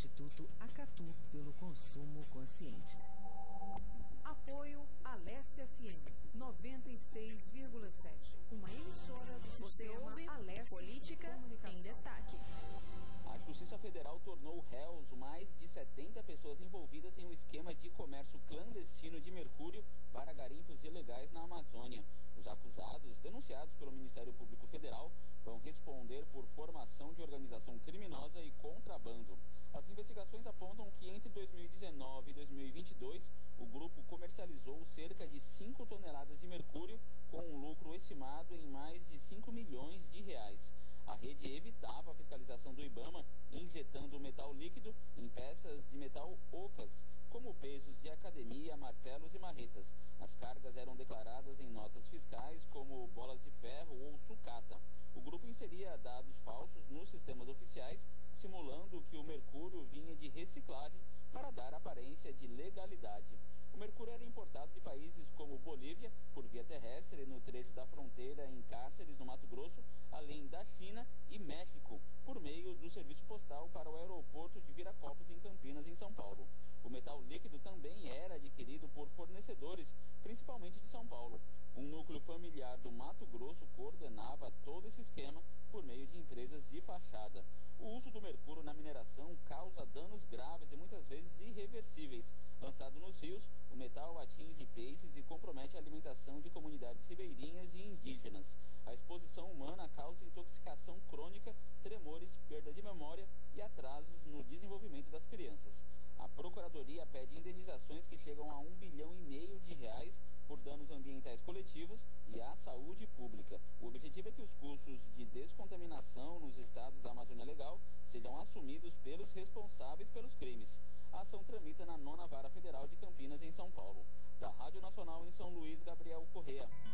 Instituto Acatu pelo Consumo Consciente. Apoio Alessia FM 96,7. Uma emissora do sistema Alessia Política em Destaque. A Justiça Federal tornou réus mais de 70 pessoas envolvidas em um esquema de comércio clandestino de mercúrio para garimpos ilegais na Amazônia. Os acusados, denunciados pelo Ministério Público Federal, vão responder por formação de organização criminosa e contrabando. As investigações apontam que entre 2019 e 2022, o grupo comercializou cerca de 5 toneladas de mercúrio, com um lucro estimado em mais de 5 milhões de reais. A rede evitava a fiscalização do IBAMA, injetando metal líquido em peças de metal ocas, como pesos de academia, martelos e marretas. As cargas eram declaradas em notas fiscais, como bolas de ferro ou sucata. O grupo inseria dados falsos nos sistemas oficiais, simulando que o mercúrio vinha de reciclagem para dar aparência de legalidade. O mercúrio era importado de países como Bolívia, por via terrestre, no trecho da fronteira em Cáceres, no Mato Grosso, além da China e México, por meio do serviço postal para o aeroporto de Viracopos, em Campinas, em São Paulo. O metal líquido também era adquirido por fornecedores, principalmente de São Paulo. Um núcleo familiar do Mato Grosso coordenava todo esse esquema por meio de empresas de fachada. O uso do mercúrio na mineração causa danos graves e muitas vezes irreversíveis. Lançado nos rios, o metal atinge peixes e compromete a alimentação de comunidades ribeirinhas e indígenas. A exposição humana causa intoxicação crônica, tremores, perda de memória e atrasos no desenvolvimento das crianças. A Procuradoria pede indenizações que chegam a R$1,5 bilhão de reais por danos ambientais coletivos e à saúde pública. O objetivo é que os custos de descontaminação nos estados da Amazônia Legal sejam assumidos pelos responsáveis pelos crimes. A ação tramita na 9ª Vara Federal de Campinas, em São Paulo. Da Rádio Nacional em São Luís, Gabriel Correa.